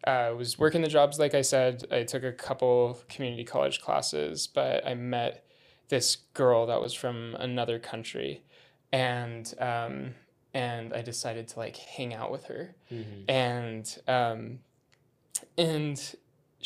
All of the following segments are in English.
was working the jobs, like I said. I took a couple community college classes, but I met this girl that was from another country, and I decided to like hang out with her, Mm-hmm. and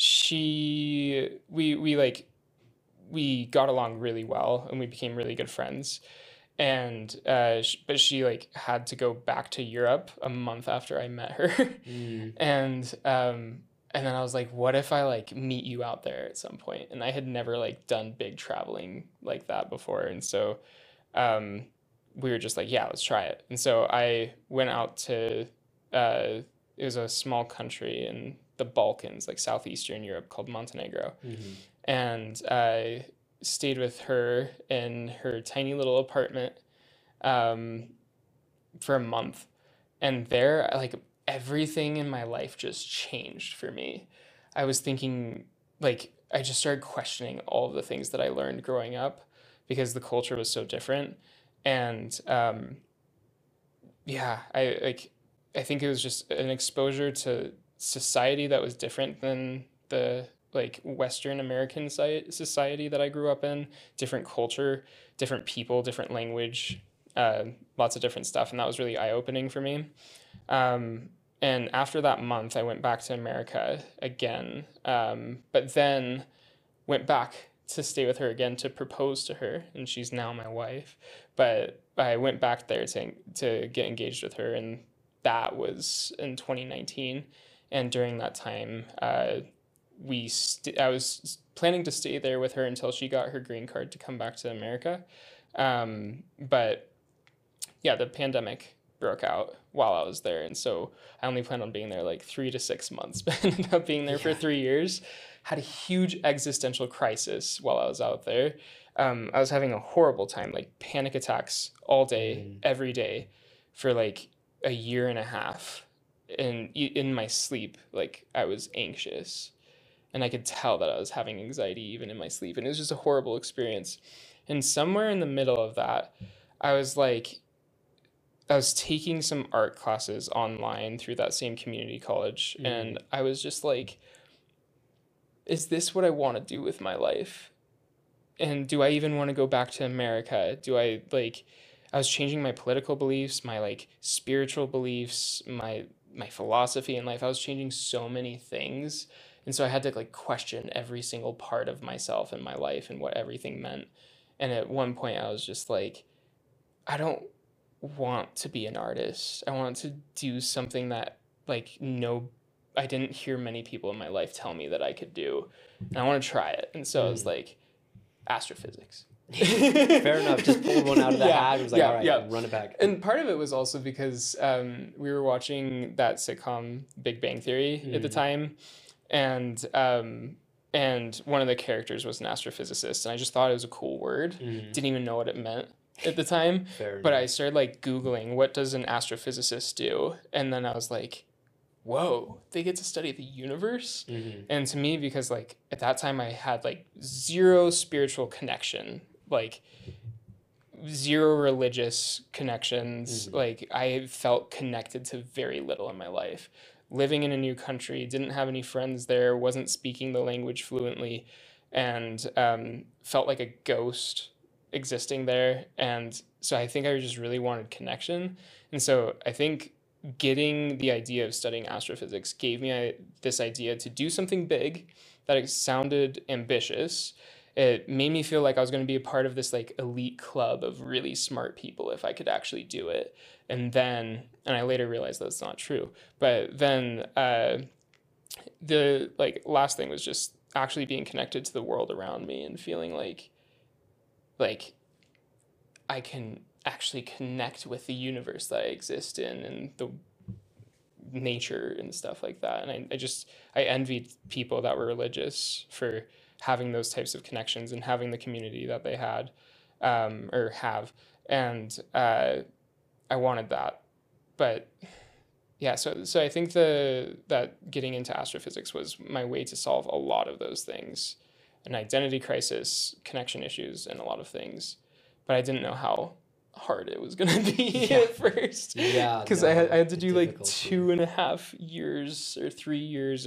we got along really well, and we became really good friends. And but she like had to go back to Europe a month after I met her, Mm. and then I was like, what if I like meet you out there at some point? And I had never like done big traveling like that before, and so um, we were just like, yeah, let's try it. And so I went out to it was a small country in the Balkans, like southeastern Europe, called Montenegro, Mm-hmm. and I stayed with her in her tiny little apartment um, for a month. And there, like, everything in my life just changed for me. I was thinking, like, I just started questioning all of the things that I learned growing up because the culture was so different. And yeah, I think it was just an exposure to society that was different than the like Western American society that I grew up in. Different culture, different people, different language, lots of different stuff, and that was really eye opening for me. Um, and after that month, I went back to America again, but then went back to stay with her again to propose to her, and she's now my wife. But I went back there to get engaged with her, and that was in 2019. And during that time, I was planning to stay there with her until she got her green card to come back to America. But yeah, the pandemic broke out while I was there, and so I only planned on being there like 3 to 6 months, but ended up being there for 3 years. Had a huge existential crisis while I was out there. I was having a horrible time, like panic attacks all day, every day, for like a year and a half. And in my sleep, like I was anxious, and I could tell that I was having anxiety even in my sleep, and it was just a horrible experience. And somewhere in the middle of that, I was like, I was taking some art classes online through that same community college, and I was just like, is this what I want to do with my life? And do I even want to go back to America? I was changing my political beliefs, my like spiritual beliefs, my philosophy in life. I was changing so many things. And so I had to like question every single part of myself and my life and what everything meant. And at one point I was just like, I don't want to be an artist. I want to do something that like no I didn't hear many people in my life tell me that I could do. And I want to try it. And so I was like, astrophysics. Fair enough. Just pulled one out of the hat. It was like, all right, run it back. And part of it was also because we were watching that sitcom Big Bang Theory at the time, and one of the characters was an astrophysicist, and I just thought it was a cool word. Didn't even know what it meant at the time. But I started like Googling, what does an astrophysicist do? And then I was like, whoa, they get to study the universe? And to me, because like at that time I had like zero spiritual connection, like zero religious connections, like I felt connected to very little in my life. Living in a new country, didn't have any friends there, wasn't speaking the language fluently, and felt like a ghost existing there. And so I think I just really wanted connection. And so I think getting the idea of studying astrophysics gave me this idea to do something big that it sounded ambitious. It made me feel like I was going to be a part of this like elite club of really smart people if I could actually do it. And I later realized that's not true. But then the like last thing was just actually being connected to the world around me and feeling like I can actually connect with the universe that I exist in and the nature and stuff like that. And I envied people that were religious for having those types of connections and having the community that they had, or have. And I wanted that. But yeah, so I think that getting into astrophysics was my way to solve a lot of those things, an identity crisis, connection issues, and a lot of things. But I didn't know how hard it was going to be at first. Yeah, Because no, I had to do like difficult. 2.5 years or 3 years